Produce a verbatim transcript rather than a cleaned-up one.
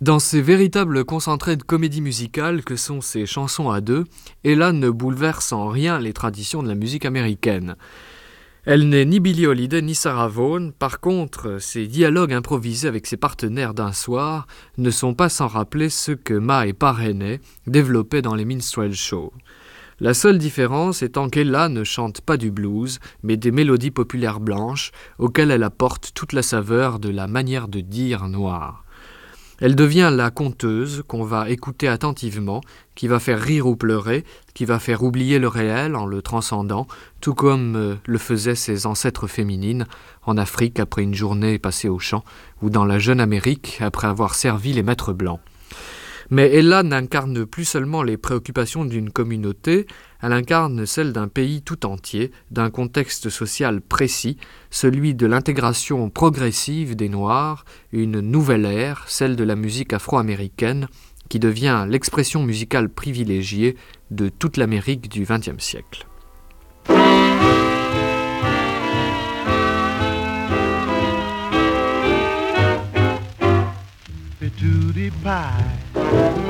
Dans ces véritables concentrés de comédie musicale que sont ces chansons à deux, Ella ne bouleverse en rien les traditions de la musique américaine. Elle n'est ni Billie Holiday ni Sarah Vaughan. Par contre, ses dialogues improvisés avec ses partenaires d'un soir ne sont pas sans rappeler ceux que Ma et Pa Rainey développaient dans les minstrel shows. La seule différence étant qu'Ella ne chante pas du blues, mais des mélodies populaires blanches auxquelles elle apporte toute la saveur de la manière de dire noire. Elle devient la conteuse qu'on va écouter attentivement, qui va faire rire ou pleurer, qui va faire oublier le réel en le transcendant, tout comme euh, le faisaient ses ancêtres féminines en Afrique après une journée passée au champ, ou dans la jeune Amérique après avoir servi les maîtres blancs. Mais Ella n'incarne plus seulement les préoccupations d'une communauté, elle incarne celles d'un pays tout entier, d'un contexte social précis, celui de l'intégration progressive des Noirs, une nouvelle ère, celle de la musique afro-américaine, qui devient l'expression musicale privilégiée de toute l'Amérique du vingtième siècle. Tutti pie,